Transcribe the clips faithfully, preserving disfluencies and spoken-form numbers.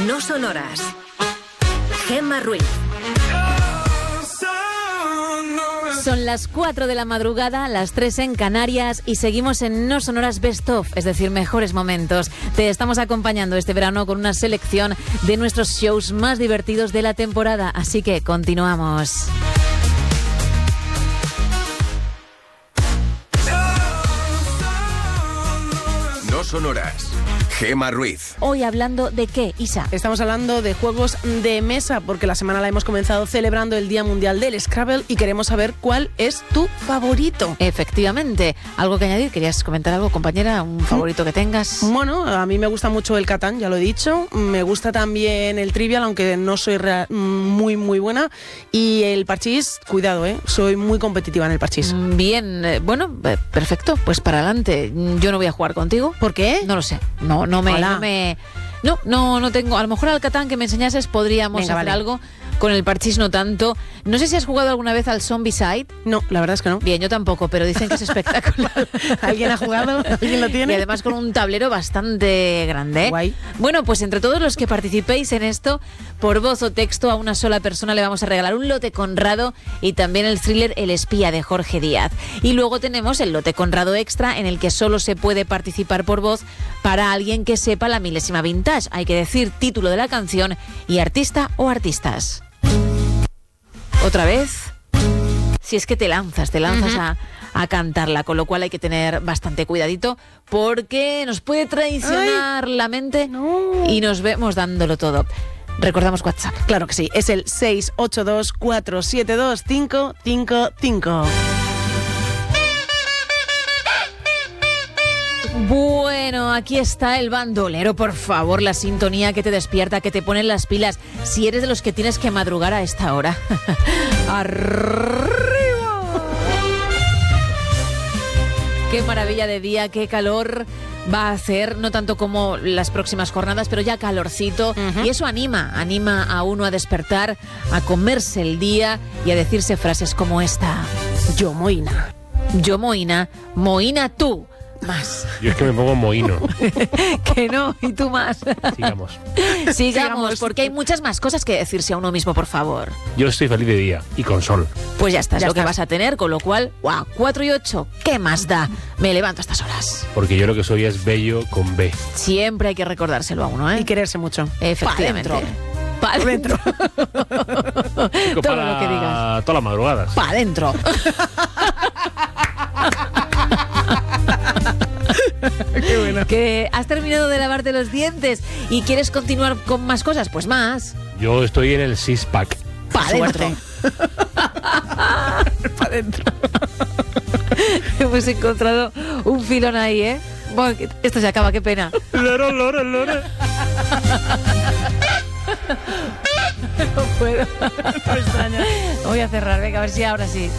No sonoras. Gemma Ruiz. Son las cuatro de la madrugada, las tres en Canarias, y seguimos en No Sonoras Best Of, es decir, mejores momentos. Te estamos acompañando este verano con una selección de nuestros shows más divertidos de la temporada, así que continuamos. No Sonoras. Gemma Ruiz. Hoy hablando de qué, Isa. Estamos hablando de juegos de mesa, porque la semana la hemos comenzado celebrando el Día Mundial del Scrabble y queremos saber cuál es tu favorito. Efectivamente. ¿Algo que añadir? ¿Querías comentar algo, compañera? ¿Un favorito que tengas? Bueno, a mí me gusta mucho el Catán, ya lo he dicho. Me gusta también el Trivial, aunque no soy rea- muy, muy buena. Y el Parchís, cuidado, ¿eh? Soy muy competitiva en el Parchís. Bien, eh, bueno, eh, perfecto. Pues para adelante. Yo no voy a jugar contigo. ¿Por qué? No lo sé. No, no me, no me... No, no, no tengo... A lo mejor al Catán que me enseñases podríamos Venga, hacer vale. algo. Con el Parchís no tanto. No sé si has jugado alguna vez al Zombicide. No, la verdad es que no. Bien, yo tampoco, pero dicen que es espectacular. ¿Alguien ha jugado? ¿Alguien lo tiene? Y además con un tablero bastante grande. Guay. Bueno, pues entre todos los que participéis en esto, por voz o texto, a una sola persona le vamos a regalar un lote Conrado y también el thriller El espía de Jorge Díaz. Y luego tenemos el lote Conrado extra, en el que solo se puede participar por voz para alguien que sepa la milésima vintage. Hay que decir título de la canción y artista o artistas. Otra vez, si es que te lanzas, te lanzas uh-huh. a, a cantarla, con lo cual hay que tener bastante cuidadito porque nos puede traicionar Ay, la mente no. y nos vemos dándolo todo. Recordamos WhatsApp. Claro que sí, es el seis ocho dos, cuatro siete dos, cinco cinco cinco. Bueno, aquí está el bandolero, por favor, la sintonía que te despierta, que te pone en las pilas, si eres de los que tienes que madrugar a esta hora. ¡Arriba! Qué maravilla de día, qué calor va a hacer, no tanto como las próximas jornadas, pero ya calorcito, uh-huh. y eso anima, anima a uno a despertar, a comerse el día y a decirse frases como esta. Yo Moina. Yo Moina, Moina tú. Más. Yo es que me pongo mohino. Que no, y tú más. Sigamos. Sigamos. Sigamos, porque hay muchas más cosas que decirse a uno mismo, por favor. Yo estoy feliz de día y con sol. Pues ya está, es ya lo está. que vas a tener, con lo cual, guau, cuatro y ocho, ¿qué más da? Me levanto a estas horas. Porque yo lo que soy es bello con B. Siempre hay que recordárselo a uno, ¿eh? Y quererse mucho. Efectivamente. Pa' dentro. Pa' dentro. Todo para lo que digas. Todas las madrugadas. Pa' dentro. Qué bueno. Que has terminado de lavarte los dientes y quieres continuar con más cosas, pues más. Yo estoy en el six-pack. Pa' dentro. Pa' dentro. Hemos encontrado un filón ahí, ¿eh? Bueno, esto se acaba, qué pena. Loro, loro, loro. No puedo. Voy a cerrar, venga, a ver si ahora sí.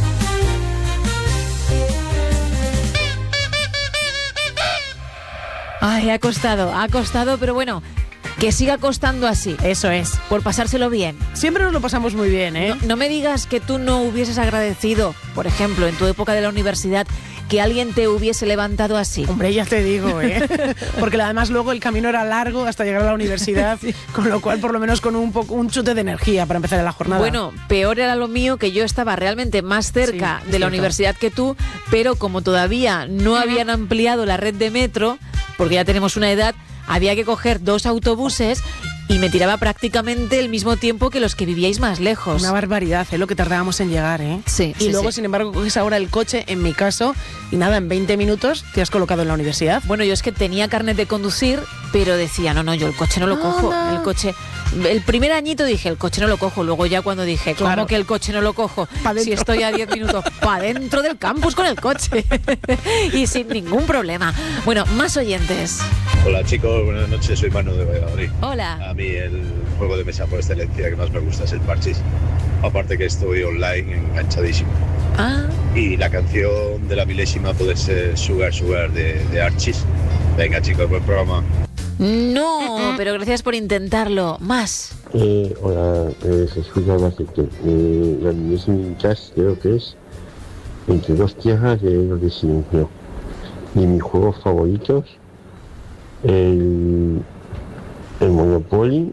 Ay, ha costado, ha costado, pero bueno, que siga costando así. Eso es. Por pasárselo bien. Siempre nos lo pasamos muy bien, ¿eh? No, no me digas que tú no hubieses agradecido, por ejemplo, en tu época de la universidad, que alguien te hubiese levantado así. Hombre, ya te digo, ¿eh? Porque además luego el camino era largo hasta llegar a la universidad, sí. Con lo cual por lo menos con un, poco, un chute de energía para empezar la jornada. Bueno, peor era lo mío, que yo estaba realmente más cerca sí, de la universidad que tú, pero como todavía no habían ampliado la red de metro, porque ya tenemos una edad, había que coger dos autobuses y me tiraba prácticamente el mismo tiempo que los que vivíais más lejos. Una barbaridad, es ¿eh? Lo que tardábamos en llegar, ¿eh? Sí. Y sí, luego, sí. sin embargo, coges ahora el coche, en mi caso, y nada, en veinte minutos te has colocado en la universidad. Bueno, yo es que tenía carnet de conducir, pero decía, no, no, yo el coche no lo cojo. no. El coche... El primer añito dije, el coche no lo cojo. Luego ya cuando dije, ¿cómo Claro. que el coche no lo cojo? Pa' dentro. Si estoy a diez minutos, para dentro del campus con el coche. Y sin ningún problema. Bueno, más oyentes. Hola chicos, buenas noches, soy Manu de Valladolid. Hola. A mí el juego de mesa por excelencia que más me gusta es el Parchís. Aparte que estoy online enganchadísimo. Ah, Y la canción de la milésima puede ser Sugar Sugar de, de Archis. Venga chicos, buen programa. no, pero gracias por intentarlo. Más. Eh, hola, eh, se escucha más de que eh, la milésima jazz creo que es Entre dos tierras de lo que silencio. Y mis juegos favoritos, el, el Monopoly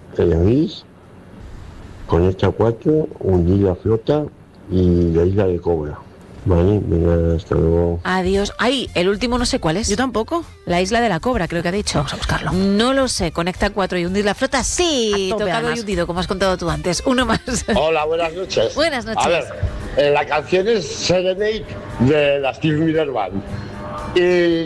Tenerife, Conecta cuatro, hundir la flota y la isla de Cobra. Vale, venga, hasta luego. Adiós. Ay, el último no sé cuál es. Yo tampoco. La isla de la Cobra, creo que ha dicho. Vamos a buscarlo. No lo sé. Conecta cuatro y hundir la flota. Sí, A tope, tocado además. y hundido, como has contado tú antes. Uno más. Hola, buenas noches. Buenas noches. A ver, eh, la canción es Serenade de la Steve Miller Band. Y,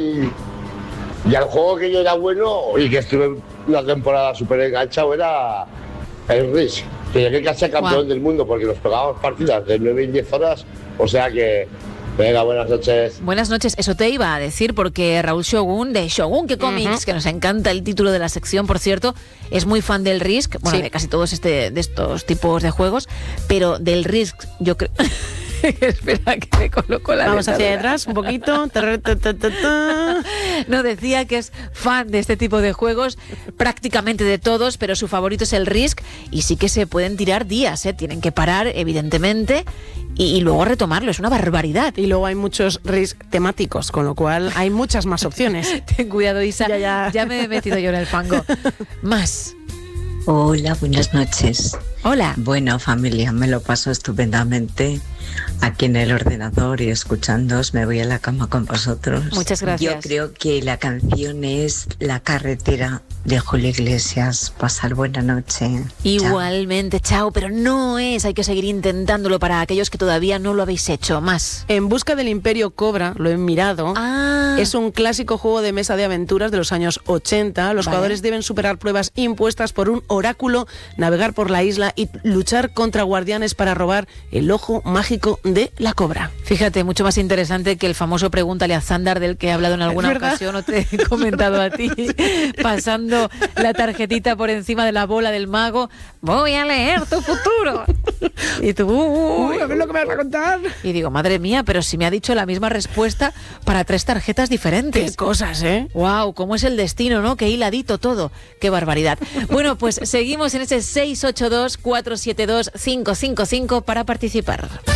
y el juego que yo era bueno y que estuve una temporada súper enganchado era el Risk. Que llegué casi a campeón Guau. del mundo porque nos pegábamos partidas de nueve y diez horas. O sea que, venga, buenas noches. Buenas noches, eso te iba a decir porque Raúl Shogun de Shogun que Comics, uh-huh. que nos encanta el título de la sección, por cierto, es muy fan del Risk, bueno, Sí. de casi todos este, de estos tipos de juegos, pero del Risk yo creo... Espera que me coloco la Vamos hacia dentadura. atrás un poquito. Tarra, ta, ta, ta, ta. No, decía que es fan de este tipo de juegos, prácticamente de todos, pero su favorito es el Risk y sí que se pueden tirar días, ¿eh? Tienen que parar, evidentemente, y, y luego retomarlo, es una barbaridad. Y luego hay muchos Risk temáticos, con lo cual hay muchas más opciones. Ten cuidado, Isa, Ya, ya. ya me he metido yo en el fango. Más. Hola, buenas noches. Hola. Bueno, familia, me lo paso estupendamente aquí en el ordenador y escuchándoos. Me voy a la cama con vosotros. Muchas gracias. Yo creo que la canción es La carretera de Julio Iglesias. Pasar buena noche. Igualmente, chao, pero no es, hay que seguir intentándolo para aquellos que todavía no lo habéis hecho. Más. En busca del Imperio Cobra, lo he mirado. Ah. Es un clásico juego de mesa de aventuras de los años ochenta. Los Vale. jugadores deben superar pruebas impuestas por un oráculo, navegar por la isla y luchar contra guardianes para robar el ojo mágico de la cobra. Fíjate, mucho más interesante que el famoso Pregúntale a Zandar del que he hablado en alguna ¿verdad? ocasión o te he comentado a ti, pasando la tarjetita por encima de la bola del mago. Voy a leer tu futuro. Y tú, uy, a ver lo que me vas a contar. y digo, madre mía, pero si me ha dicho la misma respuesta para tres tarjetas diferentes. Qué cosas, ¿eh? Wow, cómo es el destino, ¿no? Qué hiladito todo. Qué barbaridad. Bueno, pues seguimos en ese seis ocho dos, cuatro siete dos, cinco cinco cinco para participar.